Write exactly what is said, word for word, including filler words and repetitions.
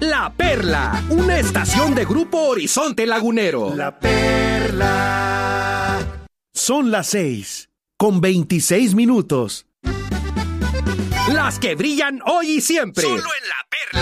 La Perla, una estación de Grupo Horizonte Lagunero. La Perla. Son las seis, con veintiséis minutos. Las que brillan hoy y siempre. Solo en La Perla.